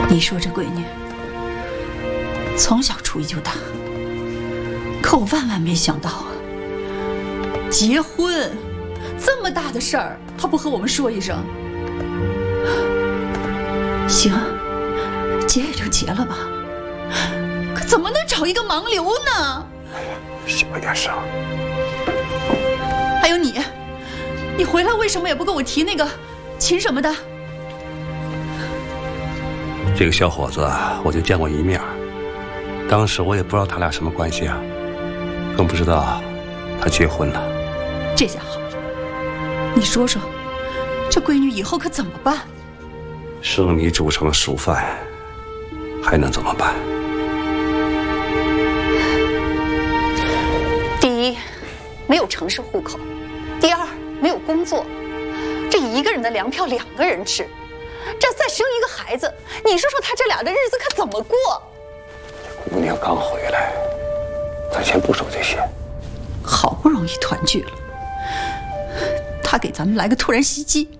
你说这闺女从小主意就大，可我万万没想到啊，结婚这么大的事儿，她不和我们说一声。行，结也就结了吧，可怎么能找一个盲流呢？ 哎呀，什么点事儿？ 还有你回来为什么也不跟我提那个秦什么的？ 这个小伙子我就见过一面，当时我也不知道他俩什么关系啊，更不知道他结婚了。 这下好了，你说说，这闺女以后可怎么办？ 生米煮成熟饭，还能怎么办？ 第一，没有城市户口；第二，没有工作。这一个人的粮票2个人吃，这再生一个孩子，你说说他这俩的日子可怎么过？ 这姑娘刚回来，咱先不说这些。 好不容易团聚了，他给咱们来个突然袭击，